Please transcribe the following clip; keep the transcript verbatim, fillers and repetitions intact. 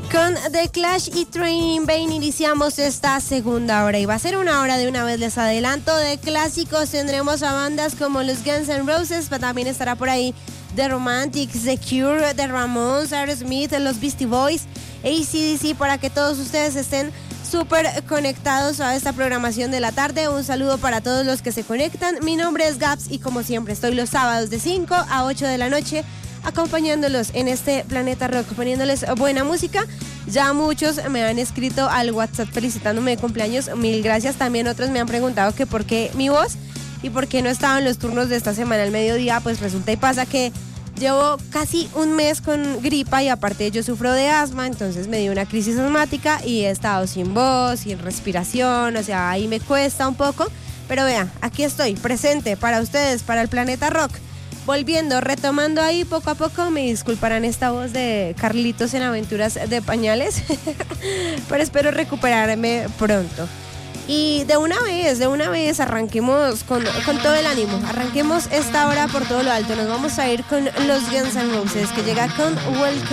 Con The Clash y Training Pain iniciamos esta segunda hora y va a ser una hora de una vez les adelanto de clásicos. Tendremos a bandas como los Guns N' Roses, pero también estará por ahí The Romantics, The Cure, The Ramones, Aerosmith, los Beastie Boys, A C D C, para que todos ustedes estén súper conectados a esta programación de la tarde. Un saludo para todos los que se conectan. Mi nombre es Gaps y como siempre estoy los sábados de cinco a ocho de la noche acompañándolos en este Planeta Rock, poniéndoles buena música. Ya muchos me han escrito al WhatsApp felicitándome de cumpleaños, mil gracias. También otros me han preguntado que por qué mi voz y por qué no estaban los turnos de esta semana al mediodía. Pues resulta y pasa que llevo casi un mes con gripa y aparte yo sufro de asma, entonces me dio una crisis asmática y he estado sin voz, sin respiración, o sea, ahí me cuesta un poco. Pero vean, aquí estoy, presente para ustedes, para el Planeta Rock. Volviendo, retomando ahí poco a poco, me disculparán esta voz de Carlitos en Aventuras de Pañales, pero espero recuperarme pronto. Y de una vez, de una vez arranquemos con, con todo el ánimo, arranquemos esta hora por todo lo alto. Nos vamos a ir con los Guns N' Roses, que llega con Welcome